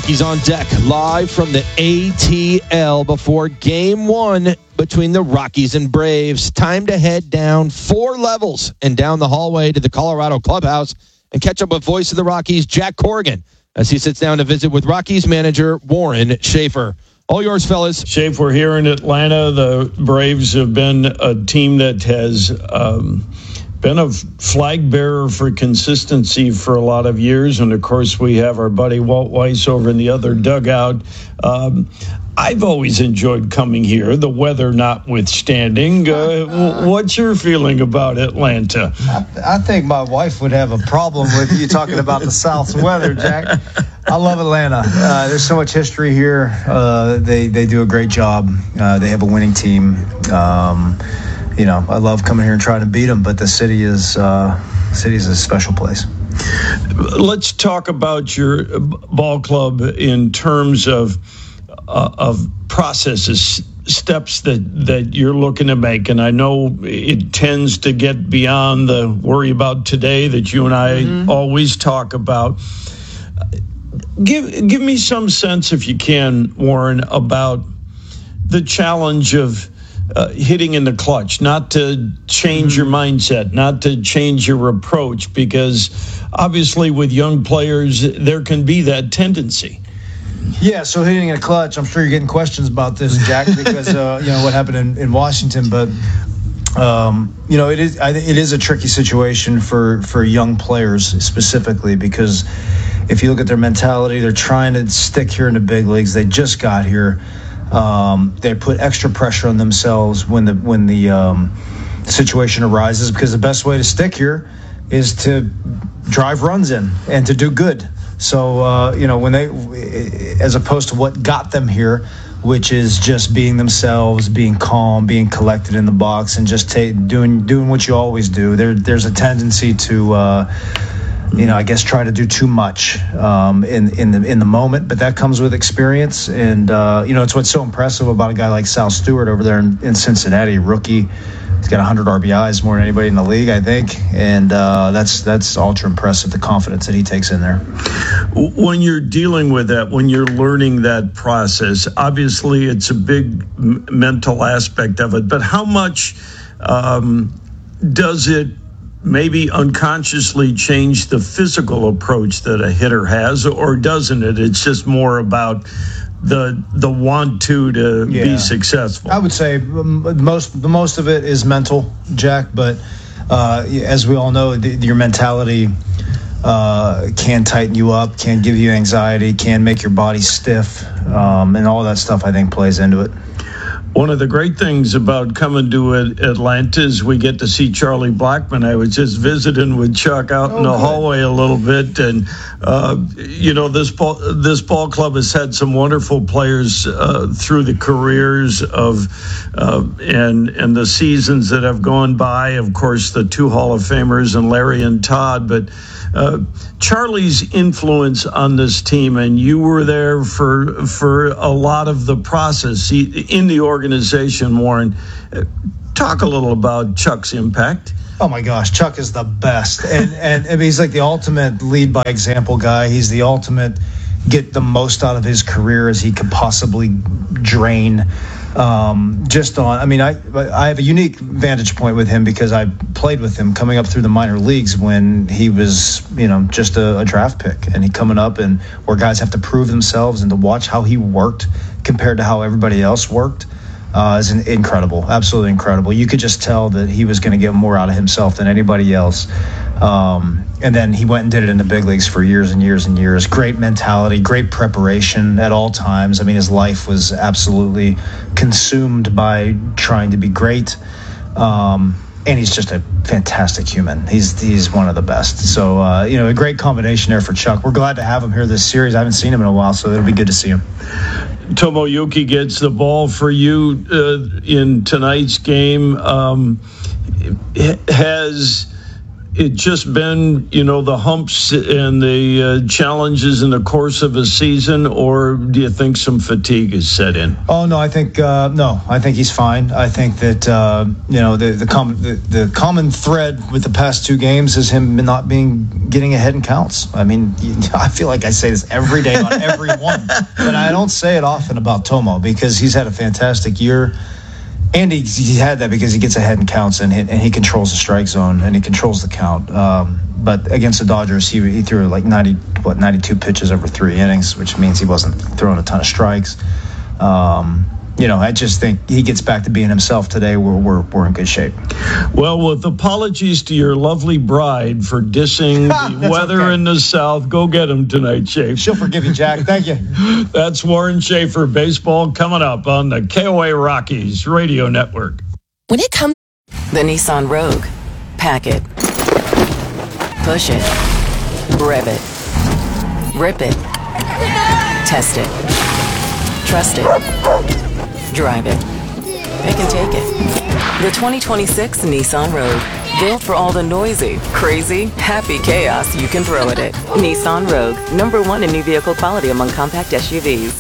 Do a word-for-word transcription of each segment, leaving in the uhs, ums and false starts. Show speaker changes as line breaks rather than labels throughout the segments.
Rockies on deck, live from the A T L before game one between the Rockies and Braves. Time to head down four levels and down the hallway to the Colorado clubhouse and catch up with voice of the Rockies, Jack Corrigan, as he sits down to visit with Rockies manager Warren Schaefer. All yours, fellas.
Schaefer, we're here in Atlanta. The Braves have been a team that has um, been a flag bearer for consistency for a lot of years. And, of course, we have our buddy Walt Weiss over in the other dugout. Um, I've always enjoyed coming here, the weather notwithstanding. Uh, what's your feeling about Atlanta?
I, I think my wife would have a problem with you talking about the South's weather, Jack. I love Atlanta. Uh, there's so much history here. Uh, they they do a great job. Uh, they have a winning team. Um, you know, I love coming here and trying to beat them. But the city is uh, city is a special place.
Let's talk about your ball club in terms of uh, of processes, steps that that you're looking to make. And I know it tends to get beyond the worry about today that you and I mm-hmm. always talk about. Give give me some sense, if you can, Warren, about the challenge of uh, hitting in the clutch, not to change mm-hmm. your mindset, not to change your approach, because obviously with young players, there can be that tendency.
Yeah, so hitting in a clutch, I'm sure you're getting questions about this, Jack, because, uh, you know, what happened in, in Washington, but... Um, you know, it is I, it is a tricky situation for, for young players specifically, because if you look at their mentality, they're trying to stick here in the big leagues. They just got here. Um, they put extra pressure on themselves when the when the um, situation arises, because the best way to stick here is to drive runs in and to do good. So, uh, you know, when they, as opposed to what got them here, which is just being themselves, being calm, being collected in the box, and just ta- doing doing what you always do. There, there's a tendency to, uh, you know, I guess try to do too much um, in in the in the moment, but that comes with experience. And uh, you know, it's what's so impressive about a guy like Sal Stewart over there in, in Cincinnati, rookie. He's got one hundred R B Is, more than anybody in the league, I think, and uh, that's that's ultra impressive, the confidence that he takes in there.
When you're dealing with that, when you're learning that process, obviously it's a big m- mental aspect of it, but how much um, does it maybe unconsciously change the physical approach that a hitter has, or doesn't it? It's just more about the the want to to yeah. be successful.
I would say most the most of it is mental, Jack, but uh, as we all know, the, your mentality uh, can tighten you up, can give you anxiety, can make your body stiff, um, and all that stuff I think plays into it.
One of the great things about coming to Atlanta is we get to see Charlie Blackmon. I was just visiting with Chuck out oh, in the good. hallway a little bit, and uh, you know, this ball, this ball club has had some wonderful players uh, through the careers of uh, and and the seasons that have gone by. Of course, the two Hall of Famers and Larry and Todd, but. Uh, Charlie's influence on this team, and you were there for for a lot of the process in the organization, Warren. Talk a little about Chuck's impact.
Oh my gosh, Chuck is the best, and and I mean, he's like the ultimate lead by example guy. He's the ultimate get the most out of his career as he could possibly drain. Um, just on, I mean, I I have a unique vantage point with him because I played with him coming up through the minor leagues when he was, you know, just a, a draft pick, and he coming up and where guys have to prove themselves, and to watch how he worked compared to how everybody else worked uh, is an incredible, absolutely incredible. You could just tell that he was going to get more out of himself than anybody else. Um, and then he went and did it in the big leagues for years and years and years. Great mentality, great preparation at all times. I mean, his life was absolutely consumed by trying to be great. Um, and he's just a fantastic human. He's he's one of the best. So, uh, you know, a great combination there for Chuck. We're glad to have him here this series. I haven't seen him in a while, so it'll be good to see him.
Tomoyuki gets the ball for you uh, in tonight's game. Um, has it just been, you know, the humps and the uh, challenges in the course of a season, or do you think some fatigue is set in?
Oh no, I think uh, no, I think he's fine. I think that uh, you know the the common the, the common thread with the past two games is him not being getting ahead in counts. I mean, I feel like I say this every day on every one, but I don't say it often about Tomo because he's had a fantastic year. And he, he had that because he gets ahead in counts and he, and he controls the strike zone and he controls the count. Um, but against the Dodgers, he he threw like ninety what ninety-two pitches over three innings, which means he wasn't throwing a ton of strikes. Um, you know, I just think he gets back to being himself today. We're we're we're in good shape.
Well, with apologies to your lovely bride for dissing the weather okay. in the South, go get him tonight, Schaefer.
She'll forgive you, Jack. Thank you.
That's Warren Schaefer. Baseball coming up on the K O A Rockies Radio Network.
When it comes
the Nissan Rogue, pack it, push it, rev it, rip it, test it, trust it. Drive it. Pick and take it. The twenty twenty-six Nissan Rogue. Built for all the noisy, crazy, happy chaos you can throw at it. Nissan Rogue. Number one in new vehicle quality among compact S U Vs.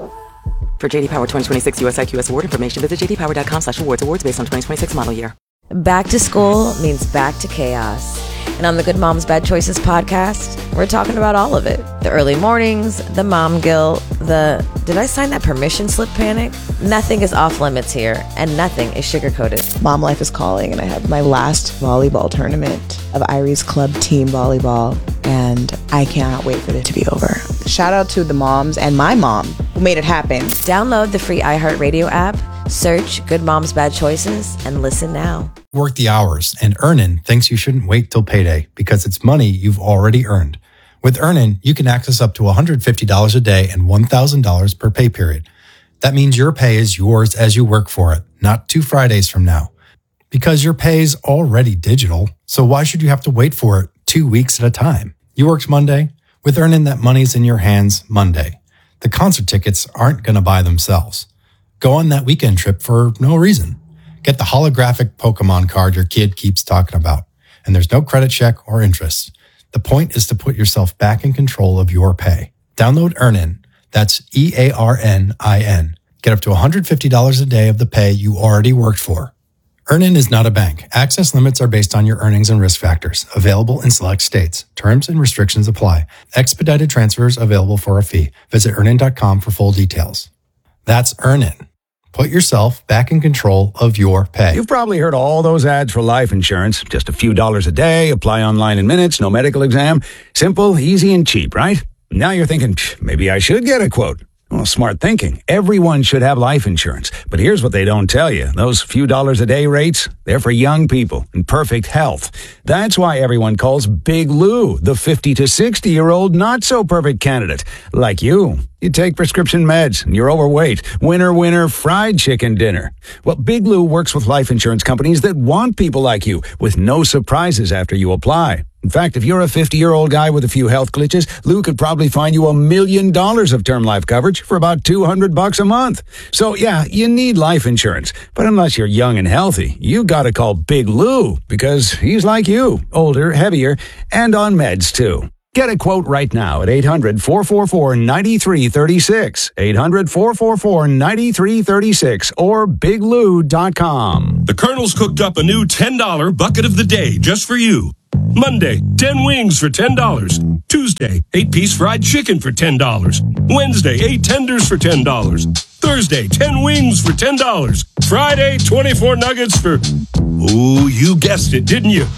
For J D Power twenty twenty-six U S I Q S award information, visit j d power dot com slash awards. Awards based on twenty twenty-six model year.
Back to school means back to chaos. And on the Good Moms Bad Choices podcast, we're talking about all of it. The early mornings, the mom guilt, the did I sign that permission slip panic? Nothing is off limits here, and nothing is sugar-coated.
Mom life is calling, and I have my last volleyball tournament of Irie's Club team volleyball, and I cannot wait for it to be over. Shout out to the moms and my mom who made it happen.
Download the free iHeartRadio app, search Good Moms Bad Choices, and listen now.
Work the hours, and Earnin thinks you shouldn't wait till payday because it's money you've already earned. With Earnin, you can access up to one hundred fifty dollars a day and one thousand dollars per pay period. That means your pay is yours as you work for it, not two Fridays from now. Because your pay is already digital, so why should you have to wait for it two weeks at a time? You worked Monday. With Earnin, that money's in your hands Monday. The concert tickets aren't going to buy themselves. Go on that weekend trip for no reason. Get the holographic Pokemon card your kid keeps talking about. And there's no credit check or interest. The point is to put yourself back in control of your pay. Download Earnin. That's E A R N I N. Get up to one hundred fifty dollars a day of the pay you already worked for. Earnin is not a bank. Access limits are based on your earnings and risk factors. Available in select states. Terms and restrictions apply. Expedited transfers available for a fee. Visit earnin dot com for full details. That's Earnin. Put yourself back in control of your pay.
You've probably heard all those ads for life insurance. Just a few dollars a day, apply online in minutes, no medical exam. Simple, easy, and cheap, right? Now you're thinking, maybe I should get a quote. Well, smart thinking. Everyone should have life insurance. But here's what they don't tell you. Those few dollars a day rates, they're for young people in perfect health. That's why everyone calls Big Lou the fifty to sixty-year-old not-so-perfect candidate. Like you. You take prescription meds and you're overweight. Winner, winner, fried chicken dinner. Well, Big Lou works with life insurance companies that want people like you with no surprises after you apply. In fact, if you're a fifty-year-old guy with a few health glitches, Lou could probably find you a million dollars of term life coverage for about two hundred bucks a month. So yeah, you need life insurance. But unless you're young and healthy, you gotta call Big Lou because he's like you, older, heavier, and on meds too. Get a quote right now at eight hundred, four four four, nine three three six, eight hundred, four four four, nine three three six, or big lou dot com.
The Colonel's cooked up a new ten dollar bucket of the day just for you. Monday, ten wings for ten dollars. Tuesday, eight-piece fried chicken for ten dollars. Wednesday, eight tenders for ten dollars. Thursday, ten wings for ten dollars. Friday, twenty-four nuggets for... Ooh, you guessed it, didn't you?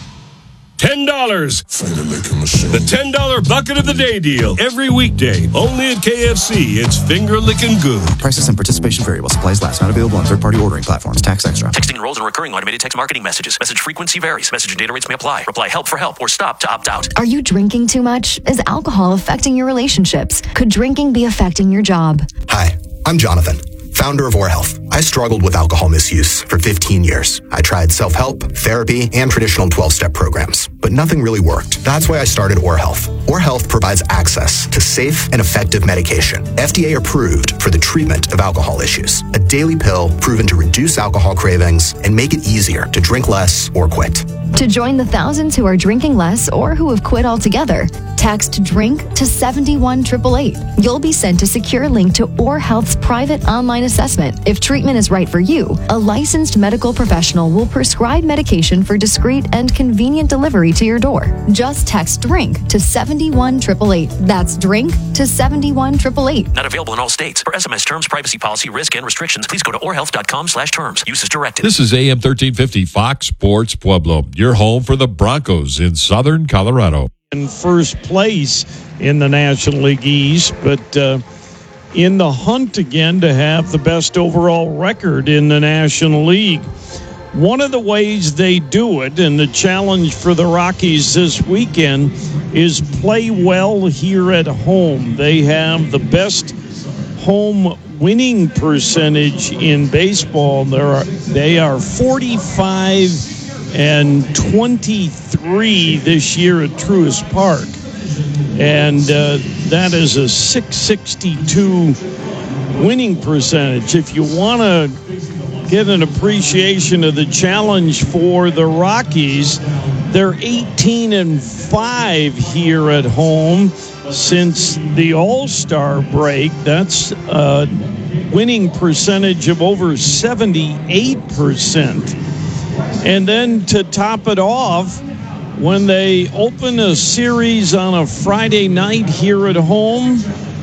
ten dollars. The ten dollar bucket of the day deal. Every weekday. Only at K F C. It's finger licking good.
Prices and participation vary while supplies last. Not available on third-party ordering platforms. Tax extra.
Texting enrolls in recurring automated text marketing messages. Message frequency varies. Message and data rates may apply. Reply help for help or stop to opt out.
Are you drinking too much? Is alcohol affecting your relationships? Could drinking be affecting your job?
Hi, I'm Jonathan, founder of Or Health. I struggled with alcohol misuse for fifteen years. I tried self-help, therapy, and traditional twelve-step programs. but nothing really worked. That's why I started OrHealth. OrHealth provides access to safe and effective medication, F D A approved for the treatment of alcohol issues. A daily pill proven to reduce alcohol cravings and make it easier to drink less or quit.
To join the thousands who are drinking less or who have quit altogether, text DRINK to seven one eight eight eight. You'll be sent a secure link to OrHealth's private online assessment. If treatment is right for you, a licensed medical professional will prescribe medication for discreet and convenient delivery to your door. Just text DRINK to seven one eight eight eight. That's DRINK to seven one eight eight eight.
Not available in all states. For S M S terms, privacy policy, risk, and restrictions, please go to orhealth dot com slash terms. Use as directed.
This is A M thirteen fifty Fox Sports Pueblo, your home for the Broncos in Southern Colorado.
In first place in the National League East, but uh, in the hunt again to have the best overall record in the National League. One of the ways they do it, and the challenge for the Rockies this weekend, is play well here at home. They have the best home winning percentage in baseball. There are, they are forty-five and twenty-three this year at Truist Park. And uh, that is a six sixty-two winning percentage. If you want to get an appreciation of the challenge for the Rockies, they're eighteen and five here at home since the All-Star break. That's a winning percentage of over seventy-eight percent. And then to top it off, when they open a series on a Friday night here at home,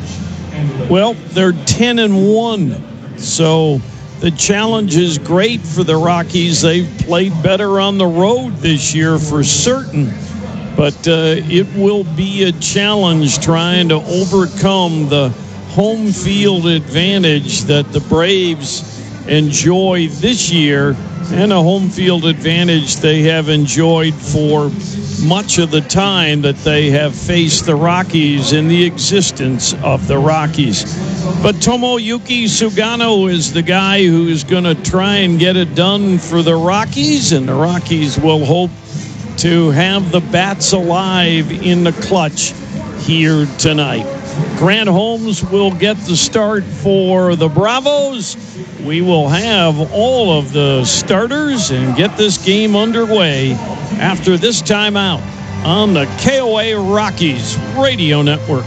well, they're ten and one. So the challenge is great for the Rockies. They've played better on the road this year for certain. But uh, it will be a challenge trying to overcome the home field advantage that the Braves enjoy this year, and a home field advantage they have enjoyed for much of the time that they have faced the Rockies in the existence of the Rockies. But Tomoyuki Sugano is the guy who is going to try and get it done for the Rockies, and the Rockies will hope to have the bats alive in the clutch here tonight. Grant Holmes will get the start for the Bravos. We will have all of the starters and get this game underway after this timeout on the K O A Rockies Radio Network.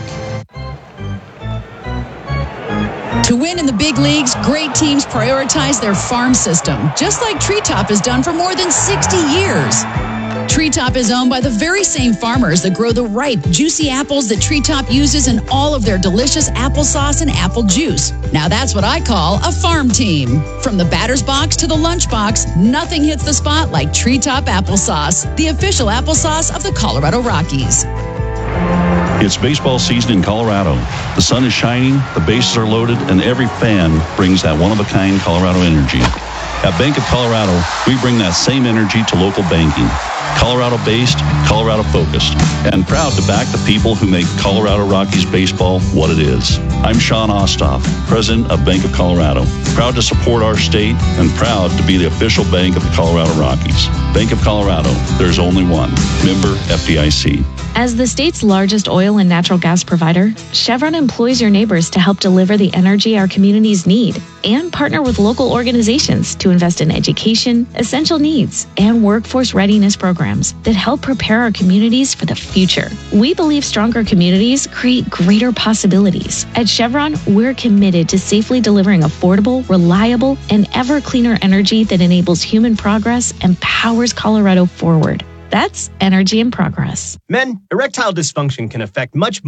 To win in the big leagues, great teams prioritize their farm system, just like Treetop has done for more than sixty years. Treetop is owned by the very same farmers that grow the ripe, juicy apples that Treetop uses in all of their delicious applesauce and apple juice. Now that's what I call a farm team. From the batter's box to the lunch box, nothing hits the spot like Treetop applesauce, the official applesauce of the Colorado Rockies.
It's baseball season in Colorado. The sun is shining, the bases are loaded, and every fan brings that one-of-a-kind Colorado energy. At Bank of Colorado, we bring that same energy to local banking. Colorado-based, Colorado-focused, and proud to back the people who make Colorado Rockies baseball what it is. I'm Sean Ostoff, president of Bank of Colorado. Proud to support our state and proud to be the official bank of the Colorado Rockies. Bank of Colorado, there's only one. Member F D I C.
As the state's largest oil and natural gas provider, Chevron employs your neighbors to help deliver the energy our communities need and partner with local organizations to invest in education, essential needs, and workforce readiness programs that help prepare our communities for the future. We believe stronger communities create greater possibilities. At Chevron, we're committed to safely delivering affordable, reliable, and ever cleaner energy that enables human progress and powers Colorado forward. That's Energy in Progress.
Men, erectile dysfunction can affect much